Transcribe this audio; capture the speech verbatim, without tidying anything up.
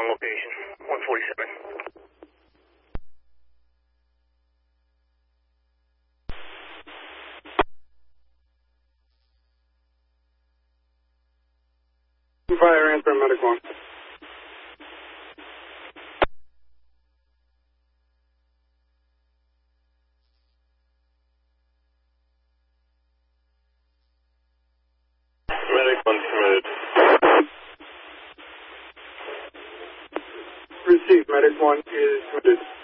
on location. one forty-seven. Fire answer, medic one. Medic one committed. Receive, medic one is committed.